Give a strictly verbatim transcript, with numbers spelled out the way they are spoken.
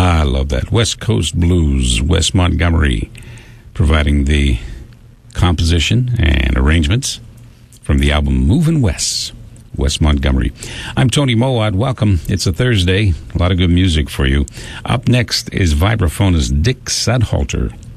I love that. West Coast Blues, Wes Montgomery, providing the composition and arrangements from the album Movin' West, Wes Montgomery. I'm Tony Moad. Welcome. It's a Thursday. A lot of good music for you. Up next is vibraphonist Dick Sadhalter.